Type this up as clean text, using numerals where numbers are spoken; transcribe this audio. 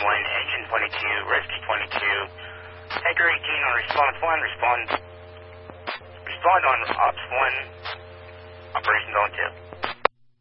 engine 22, rescue 22. Anchor 18 on response 1, respond on ops 1, operation zone 2.